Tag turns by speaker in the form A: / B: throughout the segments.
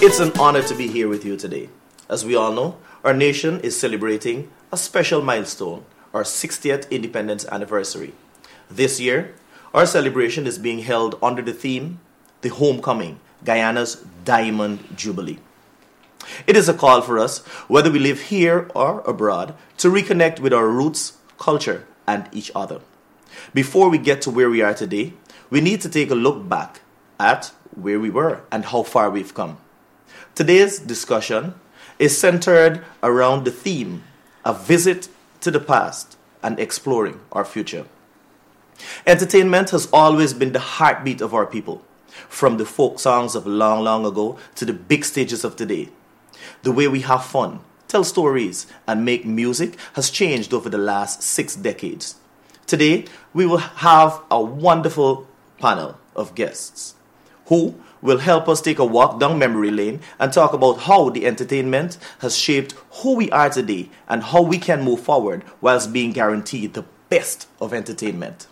A: It's an honor to be here with you today. As we all know, our nation is celebrating a special milestone, our 60th independence anniversary. This year, our celebration is being held under the theme, The Homecoming, Guyana's Diamond Jubilee. It is a call for us, whether we live here or abroad, to reconnect with our roots, culture, and each other. Before we get to where we are today, we need to take a look back at where we were and how far we've come. Today's discussion is centered around the theme, a visit to the past and exploring our future. Entertainment has always been the heartbeat of our people, from the folk songs of long, long ago to the big stages of today. The way we have fun, tell stories, and make music has changed over the last 6 decades. Today, we will have a wonderful panel of guests who will help us take a walk down memory lane and talk about how the entertainment has shaped who we are today and how we can move forward whilst being guaranteed the best of entertainment.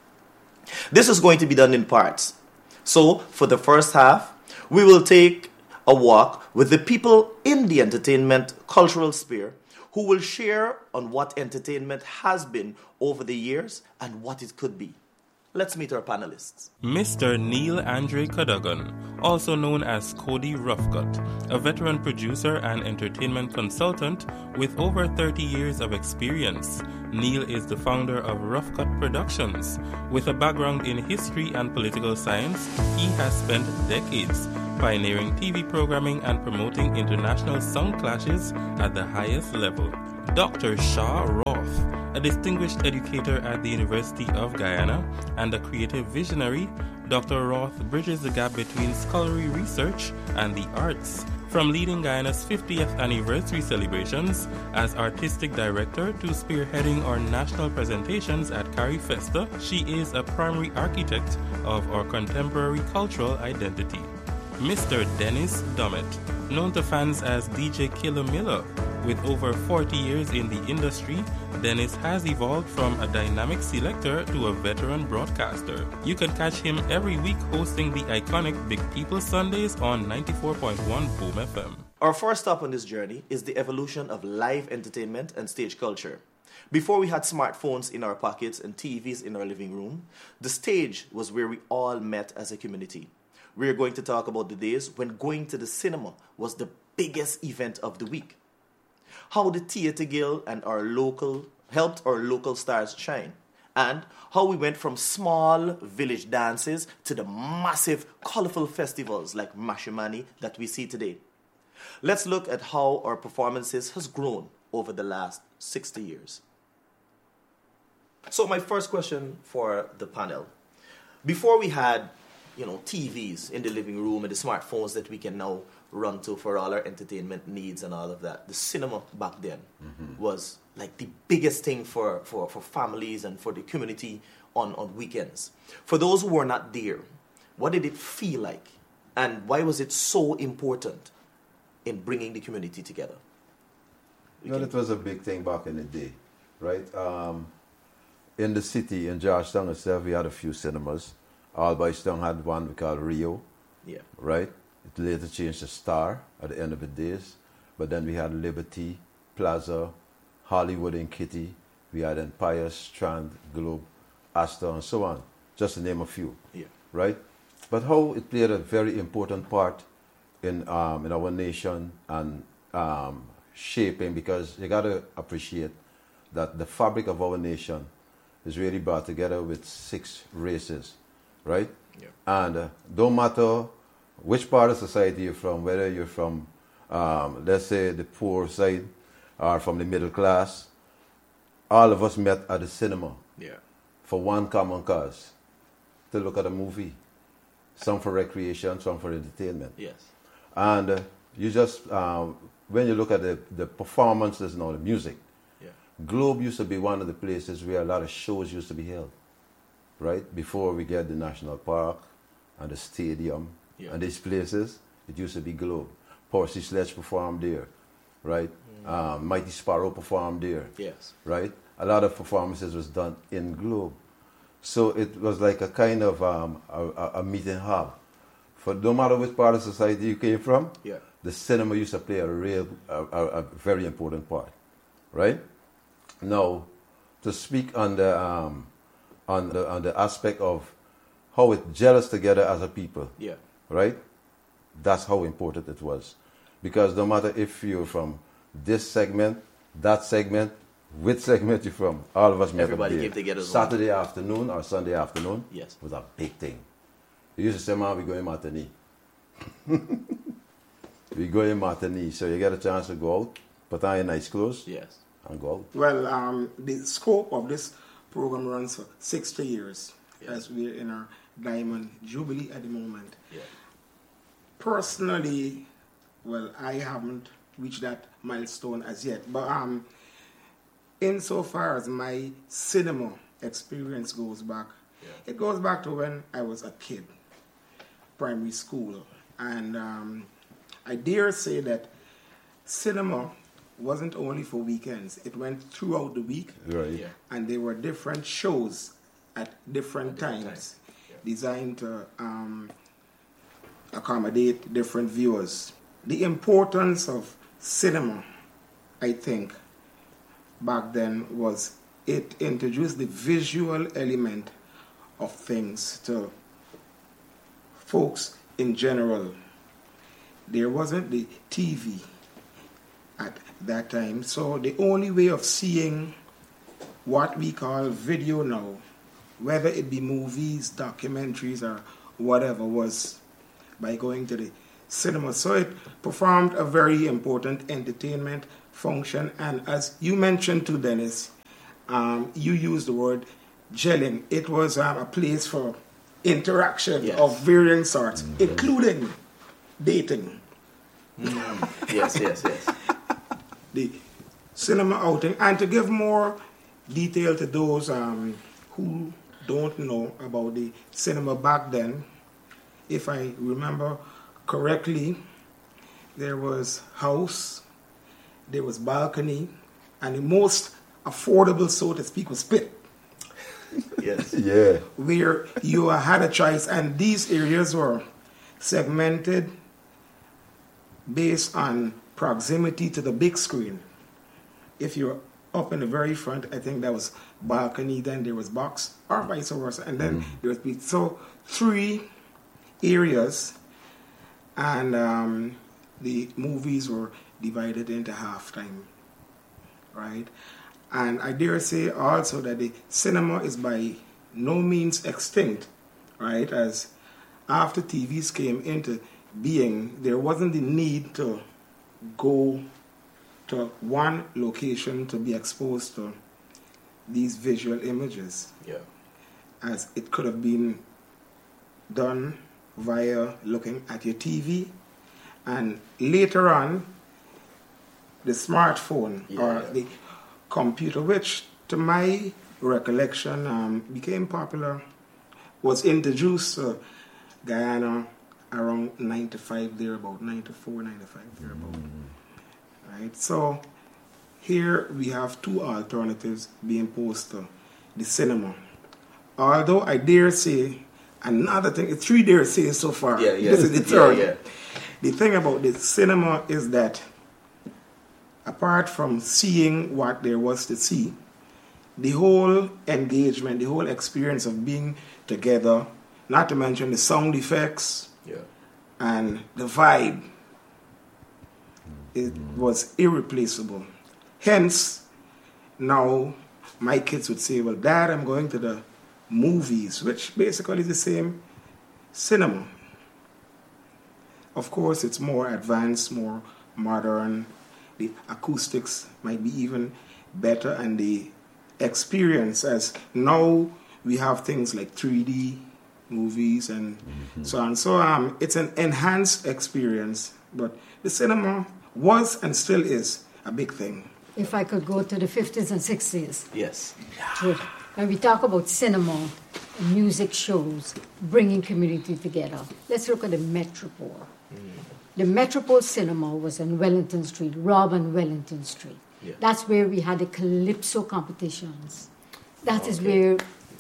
A: This is going to be done in parts. So, for the first half, we will take a walk with the people in the entertainment cultural sphere who will share on what entertainment has been over the years and what it could be. Let's meet our panelists.
B: Mr. Neil Andre Cadogan, also known as Cody Roughcut, a veteran producer and entertainment consultant with over 30 years of experience. Neil is the founder of Roughcut Productions. With a background in history and political science, he has spent decades pioneering TV programming and promoting international sound clashes at the highest level. Dr. Shaw Roth, a distinguished educator at the University of Guyana and a creative visionary, Dr. Roth bridges the gap between scholarly research and the arts. From leading Guyana's 50th anniversary celebrations as artistic director to spearheading our national presentations at CariFesta, she is a primary architect of our contemporary cultural identity. Mr. Dennis Dummett, known to fans as DJ Killer Miller. With over 40 years in the industry, Dennis has evolved from a dynamic selector to a veteran broadcaster. You can catch him every week hosting the iconic Big People Sundays on 94.1 Boom FM.
A: Our first stop on this journey is the evolution of live entertainment and stage culture. Before we had smartphones in our pockets and TVs in our living room, the stage was where we all met as a community. We're going to talk about the days when going to the cinema was the biggest event of the week. How the Theatre Guild and helped our local stars shine, and how we went from small village dances to the massive, colorful festivals like Mashimani that we see today. Let's look at how our performances has grown over the last 60 years. So my first question for the panel. Before we had TVs in the living room and the smartphones that we can now run to for all our entertainment needs and all of that, the cinema back then was like the biggest thing for families and for the community on weekends. For those who were not there, what did it feel like? And why was it so important in bringing the community together?
C: It was a big thing back in the day, right? In the city, in Georgetown itself, we had a few cinemas. Albistown had one we called Rio, right? It later changed to Star at the end of the days. But then we had Liberty, Plaza, Hollywood and Kitty. We had Empire, Strand, Globe, Astor, and so on, just to name a few, right? But how it played a very important part in our nation and shaping, because you got to appreciate that the fabric of our nation is really brought together with 6 races. Right? Yeah. And don't matter which part of society you're from, whether you're from, let's say, the poor side or from the middle class, all of us met at the cinema for one common cause, to look at a movie. Some for recreation, some for entertainment.
A: Yes.
C: And you just, when you look at the performances and all the music, Globe used to be one of the places where a lot of shows used to be held. Right? Before we get the National Park and the stadium and these places, it used to be Globe. Percy Sledge performed there, right? Mighty Sparrow performed there, right? A lot of performances was done in Globe. So it was like a kind of a meeting hub For no matter which part of society you came from,
A: yeah,
C: the cinema used to play a very important part, right? Now, to speak on the aspect of how it gelled us together as a people,
A: yeah,
C: right? That's how important it was, because no matter if you're from this segment, that segment, which segment you're from, all of us met
A: everybody
C: up there.
A: came together.
C: Saturday afternoon or Sunday afternoon,
A: yes,
C: was a big thing. You used to say, "Man, we going Martini." We go in Martini, so you get a chance to go out, put on your nice clothes,
A: yes,
C: and go out.
D: Well, the scope of this program runs for 60 years, as we're in our Diamond Jubilee at the moment.
A: yeah.
D: Personally, well, I haven't reached that milestone as yet, but insofar as my cinema experience goes back, it goes back to when I was a kid, primary school, and I dare say that cinema wasn't only for weekends. It went throughout the week,
C: Right.
A: Yeah.
D: and there were different shows at different times, designed to accommodate different viewers. The importance of cinema, I think, back then was it introduced the visual element of things to folks in general. There wasn't the TV at that time, so the only way of seeing what we call video now, whether it be movies, documentaries, or whatever, was by going to the cinema. So it performed a very important entertainment function, and as you mentioned too, Dennis, you used the word gelling. It was a place for interaction of varying sorts, including dating.
A: Yes.
D: The cinema outing. And to give more detail to those who don't know about the cinema back then, if I remember correctly, there was house, there was balcony, and the most affordable, so to speak, was pit.
A: Yes.
C: Yeah.
D: Where you had a choice, and these areas were segmented based on proximity to the big screen. If you're up in the very front, I think that was balcony, then there was box, or vice versa, and then there was pit. So 3 areas, and the movies were divided into halftime, right? And I dare say also that the cinema is by no means extinct, right? As after TVs came into being, there wasn't the need to go to one location to be exposed to these visual images.
A: Yeah.
D: As it could have been done via looking at your TV, and later on, the smartphone or the computer, which to my recollection became popular, was introduced to Guyana around 95 thereabout, 94, 95 thereabout. Right? So here we have 2 alternatives being posed to the cinema. Although I dare say, another thing, it's 3 dare say so far. This is the third. The thing about the cinema is that apart from seeing what there was to see, the whole engagement, the whole experience of being together, not to mention the sound effects and the vibe, it was irreplaceable. Hence, now my kids would say, well, Dad, I'm going to the movies, which basically is the same cinema. Of course, it's more advanced, more modern. The acoustics might be even better, and the experience, as now we have things like 3D movies and so on. So it's an enhanced experience, but the cinema was and still is a big thing.
E: If I could go to the 50s and 60s.
A: Yes.
E: When we talk about cinema, music shows, bringing community together, let's look at the Metropole. The Metropole Cinema was on Wellington Street, Rob and Wellington Street. Yeah. That's where we had the Calypso competitions. That is where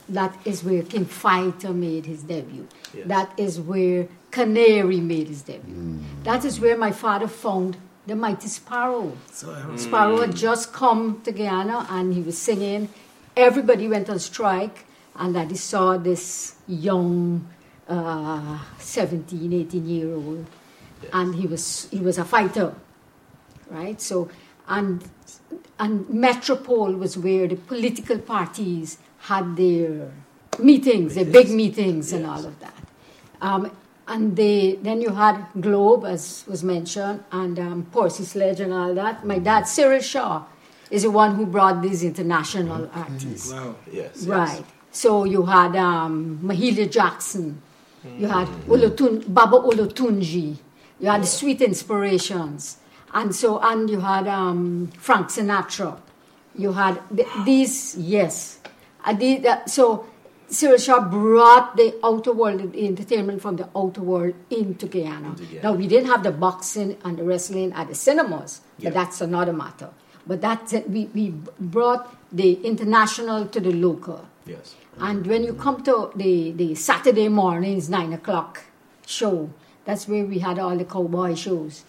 E: That is where King Fighter made his debut.
A: Yes.
E: That is where Canary made his debut. That is where my father found the Mighty Sparrow. Sparrow had just come to Guyana and he was singing. Everybody went on strike, and that he saw this young 17, 18-year-old, and he was a fighter, right? So, and Metropole was where the political parties had their meetings, their big meetings, and all of that. And then you had Globe, as was mentioned, and Percy Sledge and all that. My dad, Cyril Shaw, is the one who brought these international artists.
D: Wow.
A: Yes.
E: Right. So you had Mahalia Jackson, you had Baba Olotunji, you had the Sweet Inspirations, and you had Frank Sinatra. You had these, yes. So Cyril Shaw brought the outer world, the entertainment from the outer world into Guyana. Now, we didn't have the boxing and the wrestling at the cinemas, but that's another matter. But we brought the international to the local.
A: Yes.
E: And when you come to the Saturday mornings, 9 o'clock show, that's where we had all the cowboy shows.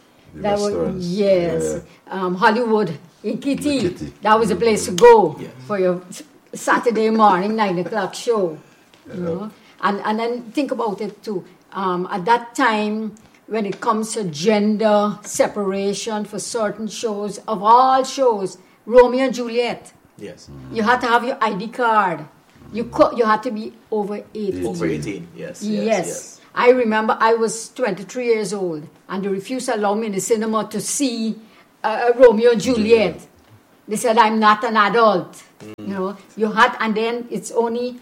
E: Hollywood in Kitty. That was a place to go for your Saturday morning, 9 o'clock show. You know? And then think about it too. At that time, when it comes to gender separation for certain shows, of all shows, Romeo and Juliet.
A: Yes.
E: You had to have your ID card. You had to be over 18.
A: Over 18, yes.
E: Yes. I remember I was 23 years old, and they refused to allow me in the cinema to see Romeo and Juliet. They said I'm not an adult. You know, you had, and then it's only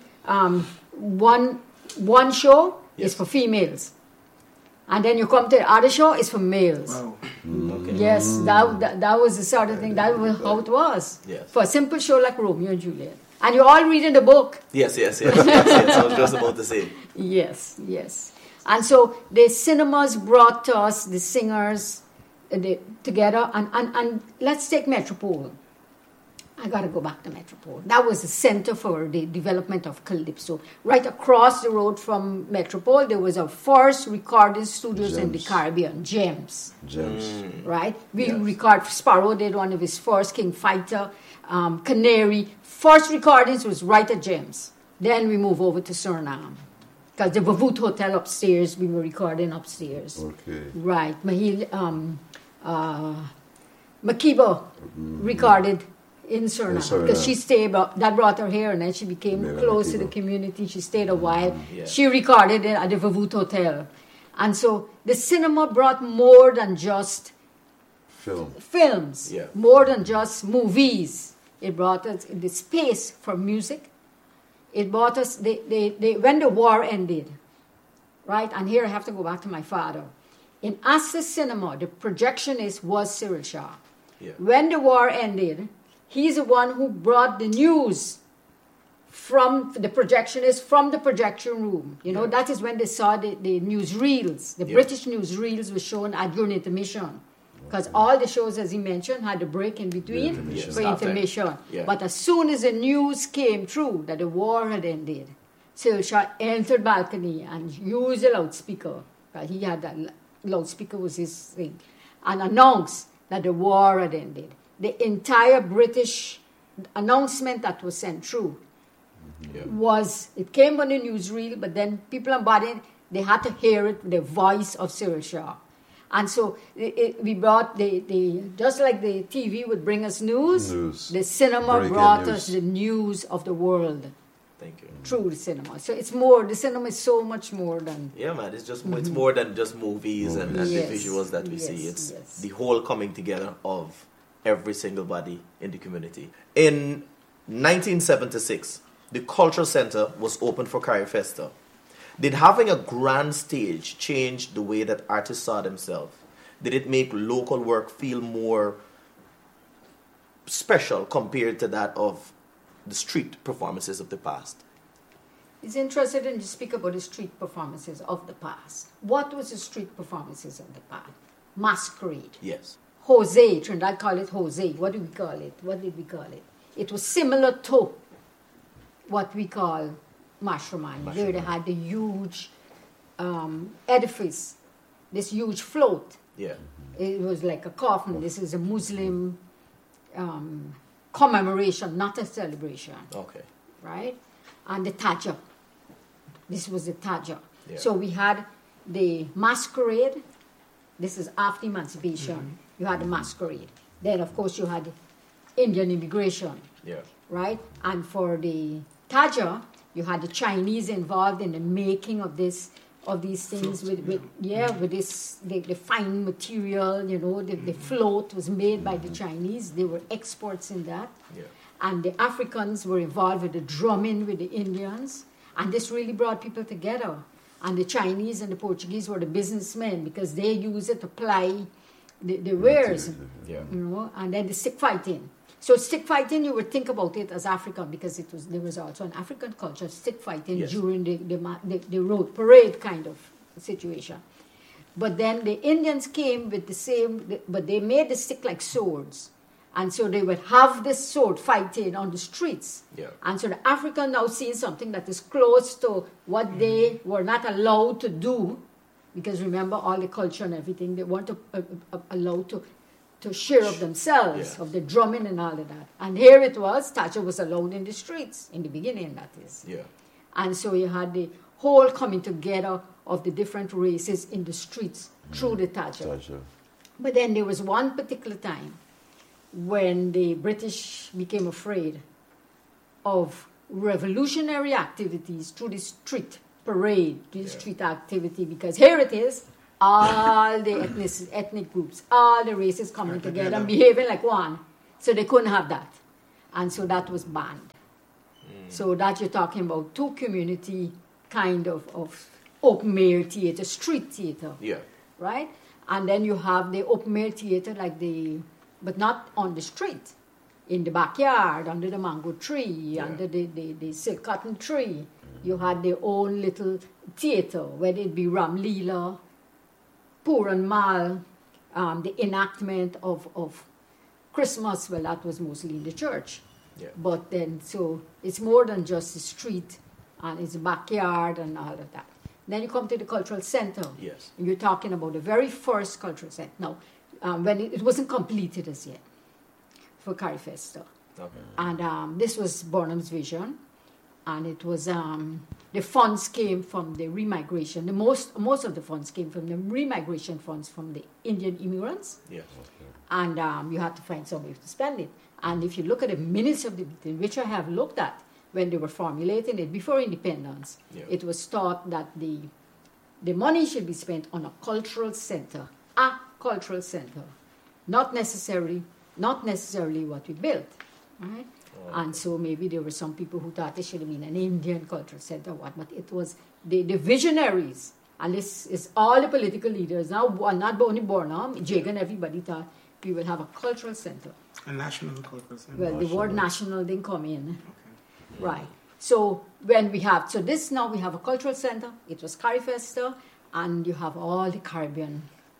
E: one show is for females. And then you come to the other show, it's for males.
D: Wow.
A: Okay.
E: Yes, that was the sort of thing, that was how it was.
A: Yes.
E: For a simple show like Romeo and Juliet. And you're all reading the book.
A: Yes. I was just about to say.
E: Yes. And so the cinemas brought us, the singers, together. And let's take Metropole. I got to go back to Metropole. That was the center for the development of Calypso. Right across the road from Metropole, there was our first recording studios in the Caribbean, Gems. Right? We record, Sparrow did one of his first, King Fighter, Canary. First recordings was right at Gems. Then we moved over to Suriname. Because the Vavoot Hotel upstairs, we were recording upstairs.
C: Okay.
E: Right. Makiba recorded in Suriname because she stayed, that brought her here, and then she became close to the community. She stayed a while. She recorded at the Vavoot Hotel. And so the cinema brought more than just films, more than just movies. It brought us the space for music. It brought us, when the war ended, right? And here I have to go back to my father. In Access Cinema, the projectionist was Cyril Shaw. When the war ended, he's the one who brought the news from the projectionist, from the projection room. You know, that is when they saw the newsreels. The British newsreels were shown during intermission. Because all the shows, as he mentioned, had a break in between for intermission. But as soon as the news came through that the war had ended, Cyril Shaw entered balcony and used a loudspeaker. He had that loudspeaker was his thing. And announced that the war had ended. The entire British announcement that was sent through it came on the newsreel, but then people on body, they had to hear it, the voice of Cyril Shaw. And so we brought just like the TV would bring us news. The cinema brought us the news of the world.
A: Thank you.
E: Through the cinema. So it's more, the cinema is so much more than...
A: Yeah, man, it's just it's more than just movies and the visuals that we see. It's the whole coming together of every single body in the community. In 1976, the Cultural Center was opened for Carrie Festa. Did having a grand stage change the way that artists saw themselves? Did it make local work feel more special compared to that of the street performances of the past?
E: It's interesting to speak about the street performances of the past. What was the street performances of the past? Masquerade.
A: Yes.
E: Jose, Trinidad call it Jose. What did we call it? It was similar to what we call Mashramani. There they had the huge edifice, this huge float.
A: Yeah.
E: It was like a coffin. This is a Muslim commemoration, not a celebration.
A: Okay.
E: Right? And the Taja. This was the Taja.
A: Yeah.
E: So we had the masquerade. This is after emancipation.
A: Mm-hmm.
E: You had the masquerade. Then, of course, you had Indian immigration.
A: Yeah.
E: Right? And for the Taja, you had the Chinese involved in the making of these things with this the fine material, the float was made by the Chinese. They were experts in that.
A: Yeah.
E: And the Africans were involved with the drumming with the Indians. And this really brought people together. And the Chinese and the Portuguese were the businessmen because they used it to ply the wares,
A: yeah.
E: And then the stick fighting. So stick fighting, you would think about it as African because there was also an African culture, stick fighting
A: Yes.
E: during the road parade kind of situation. But then the Indians came with the same, but they made the stick like swords. And so they would have this sword fighting on the streets.
A: Yeah.
E: And so the African now seeing something that is close to what they were not allowed to do, because remember all the culture and everything, they weren't allowed to share of themselves, of the drumming and all of that. And here it was, Taja was allowed in the streets, in the beginning that is.
A: Yeah.
E: And so you had the whole coming together of the different races in the streets through the Taja. But then there was one particular time when the British became afraid of revolutionary activities through the street parade, the street activity, because here it is, all the ethnic groups, all the races coming together and behaving like one. So they couldn't have that. And so that was banned. So that you're talking about two community kind of open air theater, street theater.
A: Yeah.
E: Right? And then you have the open air theater but not on the street, in the backyard, under the mango tree, under the silk cotton tree. You had their own little theater, whether it be Ram Leela, Puran Mal, the enactment of Christmas. Well, that was mostly in the church.
A: Yeah.
E: But then, so it's more than just the street, and it's the backyard and all of that. Then you come to the cultural center.
A: Yes.
E: And you're talking about the very first cultural center. Now, when it wasn't completed as yet for Carifesta.
A: Okay.
E: And this was Burnham's vision. And it was, the funds came from the remigration. Most of the funds came from the remigration funds from the Indian immigrants.
A: Yes.
E: And you had to find some way to spend it. And if you look at the minutes of the meeting, which I have looked at, when they were formulating it before independence, it was thought that the money should be spent on a cultural center, not necessarily what we built, right? And so maybe there were some people who thought it should have been an Indian cultural center, but it was the visionaries, and this is all the political leaders, now not only Burnham, Jagan, everybody thought we will have a cultural center.
D: A national cultural center.
E: Well, the word national didn't come in. Okay. Right. So when we have, now we have a cultural center, it was Carifesta, and you have all the Caribbean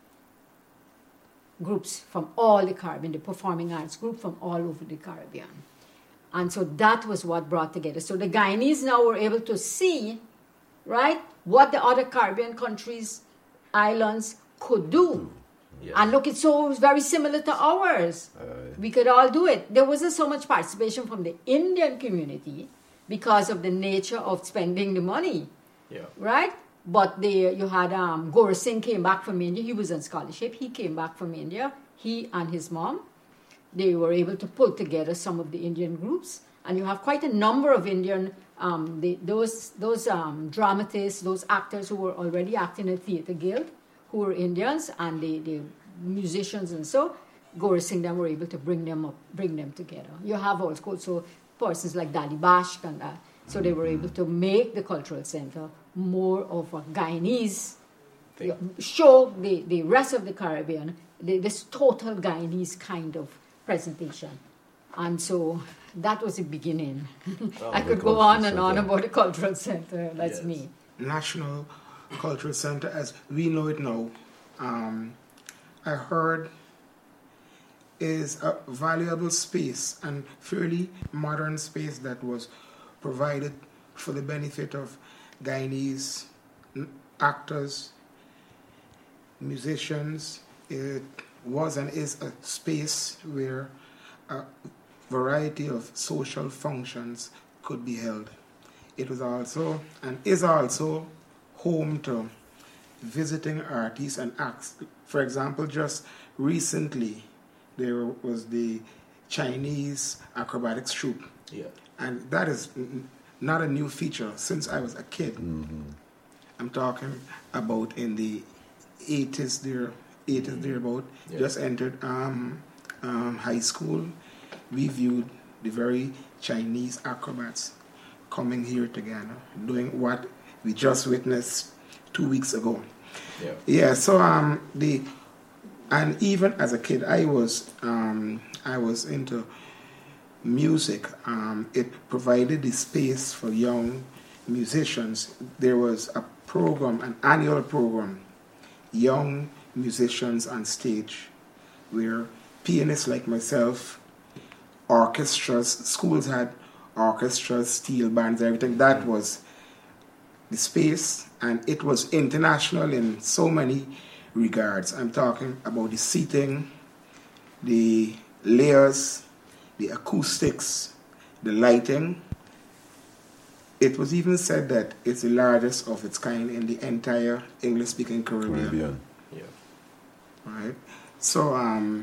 E: groups from all the Caribbean, the performing arts group from all over the Caribbean. And so that was what brought together. So the Guyanese now were able to see, right, what the other Caribbean countries, islands could do. Yes. And look, it was very similar to ours. We could all do it. There wasn't so much participation from the Indian community because of the nature of spending the money, right? But you had Gaur Singh came back from India. He was on scholarship. He came back from India. He and his mom, they were able to pull together some of the Indian groups. And you have quite a number of Indian, those dramatists, those actors who were already acting at Theatre Guild, who were Indians, and the musicians and so, Gaur Singh them were able to bring them together. You have also persons like Dali Bashk and that. So they were able to make the cultural center more of a Guyanese, show the rest of the Caribbean, this total Guyanese kind of presentation. And so that was the beginning. I could go on and on about the cultural center. That's me.
D: National Cultural Center, as we know it now, I heard is a valuable space and fairly modern space that was provided for the benefit of Guyanese actors, musicians. It was and is a space where a variety of social functions could be held. It was also and is also home to visiting artists and acts. For example, just recently there was the Chinese acrobatics troupe.
A: Yeah.
D: And that is not a new feature since I was a kid. I'm talking about in the 80s thereabout.
A: Yeah.
D: Just entered high school. We viewed the very Chinese acrobats coming here to Ghana, doing what we just witnessed 2 weeks ago.
A: Yeah.
D: Yeah. So and even as a kid, I was into music. It provided the space for young musicians. There was a program, an annual program, Young Musicians on Stage, where pianists like myself, orchestras, schools had orchestras, steel bands, everything. That was the space, and it was international in so many regards. I'm talking about the seating, the layers, the acoustics, the lighting. It was even said that it's the largest of its kind in the entire English-speaking Caribbean.
A: Yeah.
D: Right? So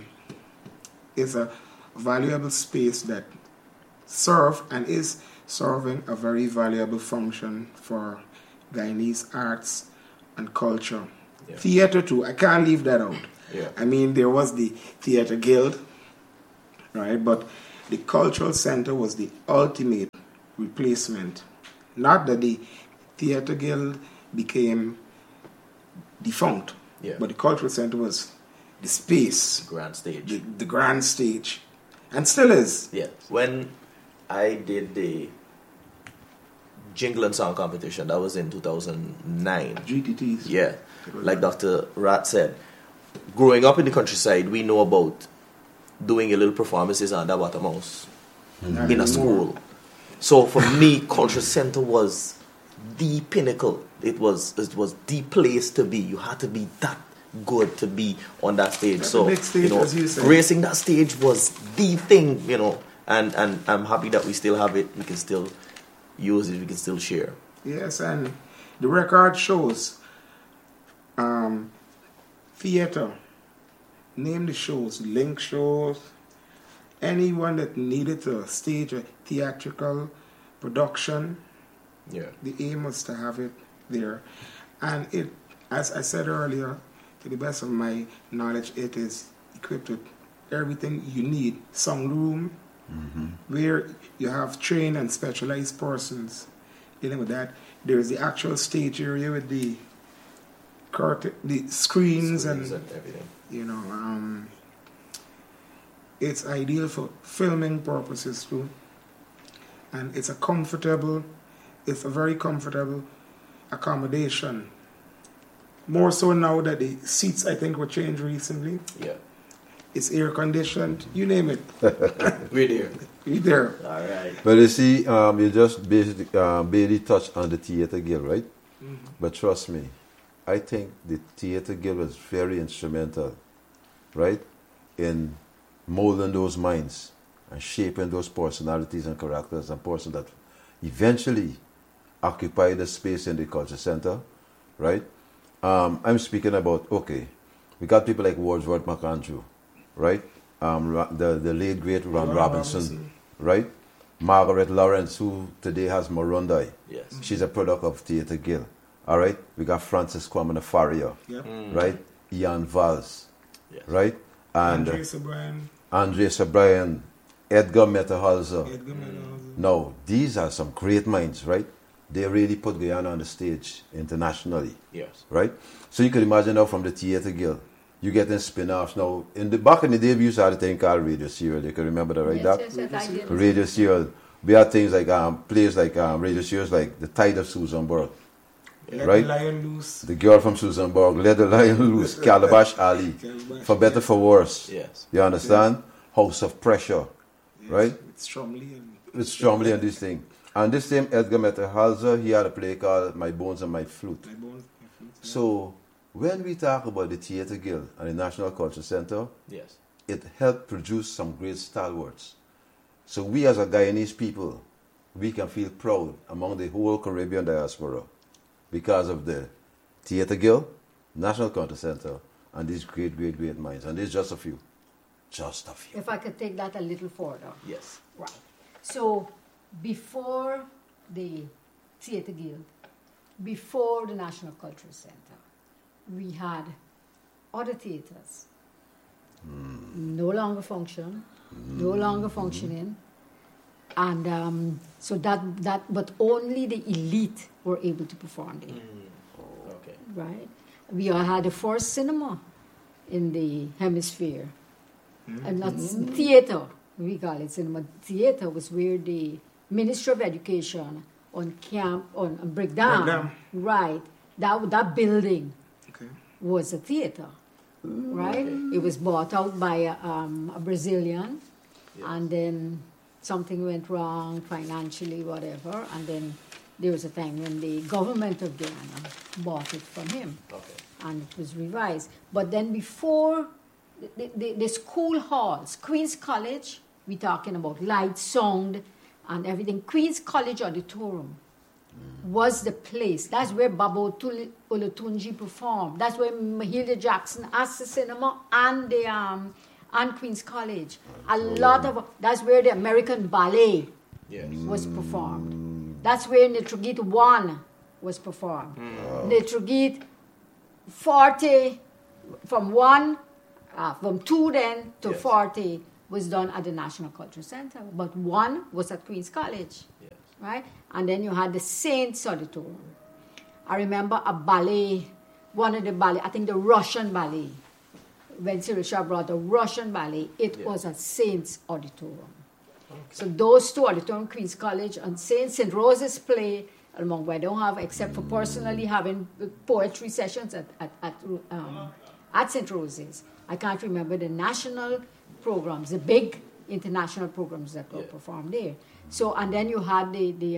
D: it's a valuable space that served and is serving a very valuable function for Guyanese arts and culture.
A: Yeah.
D: Theatre too, I can't leave that out.
A: Yeah.
D: I mean, there was the Theatre Guild, right? But the Cultural Center was the ultimate replacement. Not that the Theatre Guild became defunct,
A: Yeah.
D: but the Cultural Center was the space,
A: Grand stage.
D: the grand stage, and still is.
A: Yeah. When I did the Jingle and Song competition, that was in 2009.
D: GTTs.
A: Yeah. Like Dr. Rat said, growing up in the countryside, we know about doing a little performances on the bottom house in a school. So for me, Culture Center was the pinnacle. It was the place to be. You had to be that good to be on that stage.
D: That's
A: so
D: a big stage, as you say.
A: gracing that stage was the thing, and I'm happy that we still have it. We can still use it. We can still share.
D: Yes, and the record shows theater. Name the shows, link shows. Anyone that needed to stage a theatrical production,
A: Yeah.
D: the aim was to have it there. And it, as I said earlier, to the best of my knowledge, it is equipped with everything you need. Song room, where you have trained and specialized persons dealing with that. There's the actual stage area with the curtain, the screens and
A: everything.
D: It's ideal for filming purposes too. And it's a very comfortable accommodation. More so now that the seats, I think, were changed recently.
A: Yeah.
D: It's air conditioned, you name it.
A: We're there.
D: We're there.
A: All right.
C: But you see, you just basically barely touched on the Theatre Guild, right? But trust me, I think the Theatre Guild was very instrumental, right, in molding those minds and shaping those personalities and characters and persons that eventually occupy the space in the Culture Center, right? I'm speaking about, okay, we got people like Wordsworth McAndrew, right? The late great Ron Robinson, right? Margaret Lawrence, who today has Morondoi.
A: Yes.
C: She's a product of Theatre Guild. All right? We got Francis Kwame Faria,
D: Yep.
C: right? Ian Valls,
A: Yes.
C: right? And
D: Andre
C: Andres O'Brien, Edgar Metahalzer.
D: Edgar Mendoza.
C: No, these are some great minds, right? They really put Guyana on the stage internationally,
A: Yes.
C: right? So you could imagine now from the Theatre Guild, you get in spin-offs. Now, back in the day, we used to have a thing called Radio Serial. You can remember that, right, Doc?
E: Yes, I did.
C: Radio Serial. We had things like plays like Radio Serials, like The Tide of Susanburg,
D: Let
C: right?
D: the lion loose.
C: The Girl from Susanburg, Let the Lion Loose, Calabash Alley,
D: Calabash,
C: For Better, For Worse.
A: Yes.
C: You understand? House of Pressure,
D: Yes,
C: right?
D: It's strongly and
C: With Stromley and this thing. And this same Edgar Metterhalzer, he had a play called My Bones and My Flute.
D: My Bones, My Flute. Yeah.
C: So when we talk about the Theatre Guild and the National Culture Center,
A: yes,
C: it helped produce some great stalwarts. So we as a Guyanese people, we can feel proud among the whole Caribbean diaspora because of the Theatre Guild, National Culture Center, and these great, great, great minds. And there's just a few. Just a few.
E: If I could take that a little further.
A: yes,
E: Right. So before the Theatre Guild, before the National Cultural Center, we had other theatres. No longer function, no longer functioning. And so but only the elite were able to perform there.
A: okay,
E: Right? We had the first cinema in the hemisphere. And not theatre, we call it cinema. Theatre was where the Ministry of Education on Brickdam, right, that building
D: Okay.
E: was a theatre, right? It was bought out by a Brazilian, and then something went wrong financially, whatever, and then there was a time when the government of Guyana bought it from him, and it was revised. But then before the school halls, Queen's College, we're talking about light, sound, and everything. Queen's College Auditorium was the place. That's where Babo Olutunji performed. That's where Mahalia Jackson asked the cinema and the and Queen's College. That's where the American Ballet was performed. That's where Nitrogit 1 was performed. Nitrogit 40 from 2 then to 40 was done at the National Cultural Center, but 1 was at Queen's College, right? And then you had the Saints Auditorium. I remember a ballet, one of the ballet, I think the Russian ballet, when Sirisha brought the Russian ballet, it was at Saints Auditorium. So those two auditorium, Queen's College and St. Rose's play, among where I don't have, except for personally having poetry sessions at St. Rose's. I can't remember the national programs, the big international programs that were performed there. So, and then you had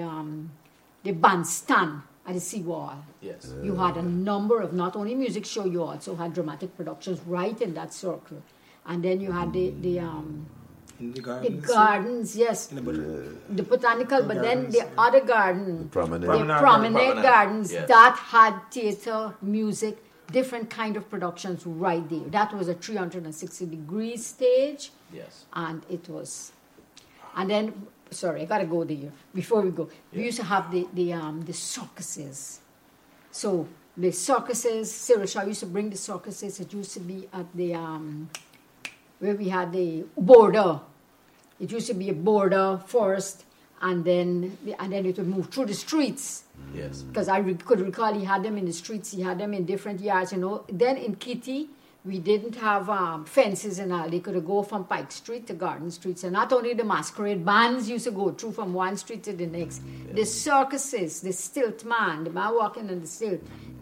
E: the bandstand at the seawall.
A: yes,
E: You had a number of not only music show, you also had dramatic productions right in that circle. And then you had
D: In the
E: the
D: gardens.
E: gardens, yes,
D: In the
E: the botanical, but then
D: gardens,
E: the other garden,
C: The promenade.
E: the promenade
A: Promenade,
E: gardens,
A: yes.
E: that had theater, music, different kind of productions right there. That was a 360-degree stage,
A: yes,
E: and it was, and then, sorry, I gotta go there before we go. We used to have the circuses. So the circuses, Sirisha used to bring the circuses. It used to be at the where we had the border. It used to be a border first, and then it would move through the streets.
A: yes,
E: Because I could recall he had them in the streets, he had them in different yards, Then in Kitty, we didn't have fences and all. They could go from Pike Street to Garden Street. So not only the masquerade bands used to go through from one street to the next. The circuses, the stilt man, the man walking on the stilt,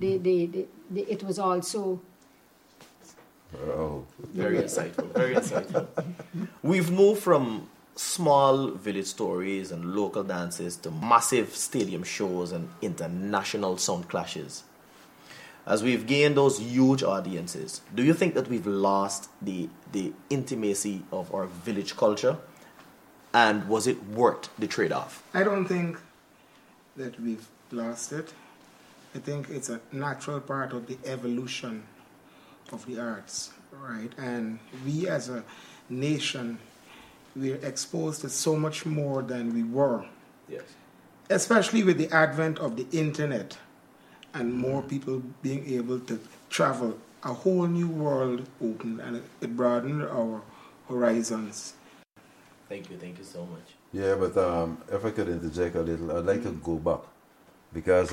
E: it was also...
C: Oh.
A: very insightful, very insightful. We've moved from small village stories and local dances to massive stadium shows and international sound clashes. As we've gained those huge audiences, do you think that we've lost the intimacy of our village culture? And was it worth the trade-off?
D: I don't think that we've lost it. I think it's a natural part of the evolution of the arts, right? And we as a nation, we're exposed to so much more than we were.
A: Yes.
D: Especially with the advent of the internet and more people being able to travel. A whole new world opened and it broadened our horizons.
A: Thank you so much.
C: Yeah, but if I could interject a little, I'd like to go back. Because,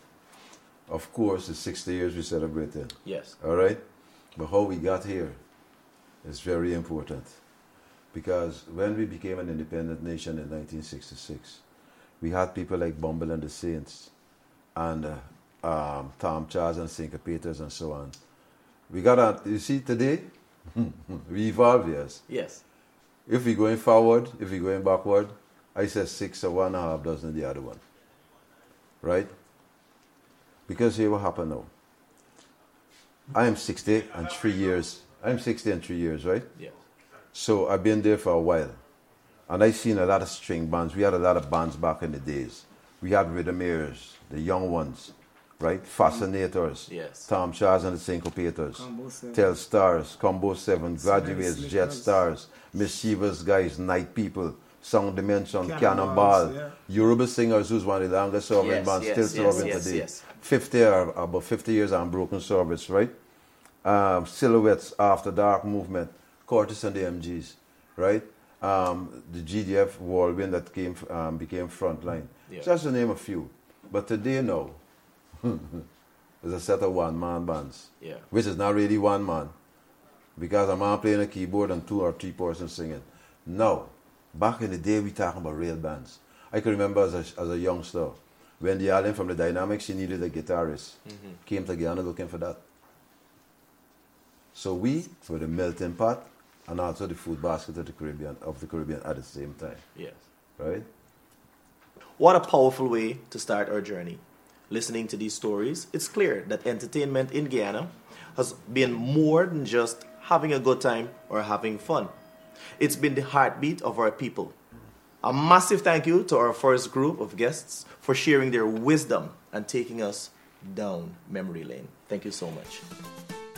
C: of course, it's 60 years we celebrated.
A: Yes.
C: All right? But how we got here is very important. Because when we became an independent nation in 1966, we had people like Bumble and the Saints and Tom Charles and Syncopators and so on. We got you see, today, we evolve, yes.
A: Yes.
C: If we're going forward, if we're going backward, I said 6, so 1.5 dozen the other one. Right? Because here what happened now. I am 60 and 3 years. I'm 60 and 3 years, right?
A: Yeah.
C: So I've been there for a while. And I've seen a lot of string bands. We had a lot of bands back in the days. We had Rhythmaires, the young ones, right? Fascinators,
A: yes.
C: Tom Shaw's and the Syncopators, Telstars, Combo 7, Graduates, Jet Stars, Mischievous Guys, Night People, Sound Dimension, Cannonball, yeah. Yoruba Singers, who's one of the longest serving bands, still serving today. Yes. 50 or about 50 years on Broken Service, right? Silhouettes, After Dark Movement, Curtis and the MGs, right? The GDF Whirlwind that became Frontline. Yeah. Just to name a few. But today now, there's a set of one-man bands,
A: yeah.
C: which is not really one man, because a man playing a keyboard and 2 or 3 persons singing. Now, back in the day, we talking about real bands. I can remember as a youngster, when the Allen from the Dynamics, she needed a guitarist. Mm-hmm. Came to Guyana looking for that. So we were the melting pot and also the food basket of the Caribbean at the same time.
A: Yes.
C: Right?
A: What a powerful way to start our journey. Listening to these stories, it's clear that entertainment in Guyana has been more than just having a good time or having fun. It's been the heartbeat of our people. A massive thank you to our first group of guests for sharing their wisdom and taking us down memory lane. Thank you so much.